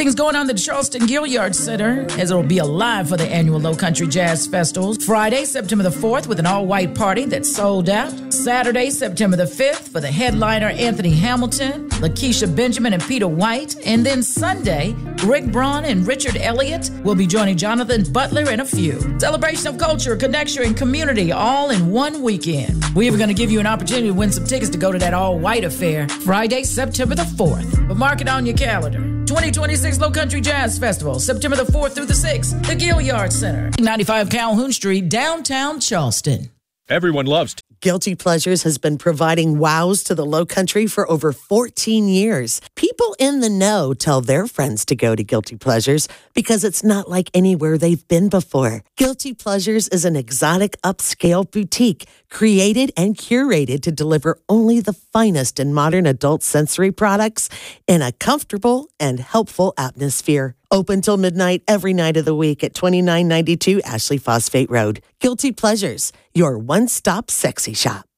Everything's going on at the Charleston Gilliard Center, as it'll be alive for the annual Low Country Jazz Festival. Friday, September the 4th, with an all-white party that's sold out. Saturday, September the 5th, for the headliner Anthony Hamilton, Lakeisha Benjamin, and Peter White. And then Sunday, Rick Braun and Richard Elliott will be joining Jonathan Butler and a few. Celebration of culture, connection, and community all in one weekend. We're even going to give you an opportunity to win some tickets to go to that all-white affair Friday, September the 4th. But mark it on your calendar. 2026 Low Country Jazz Festival, September the 4th through the 6th, the Gilliard Center, 95 Calhoun Street, downtown Charleston. Everyone loves Guilty Pleasures has been providing wows to the Low Country for over 14 years. People in the know tell their friends to go to Guilty Pleasures because it's not like anywhere they've been before. Guilty Pleasures is an exotic upscale boutique created and curated to deliver only the finest in modern adult sensory products in a comfortable and helpful atmosphere. Open till midnight every night of the week at 2992 Ashley Phosphate Road. Guilty Pleasures, your one-stop sexy shop.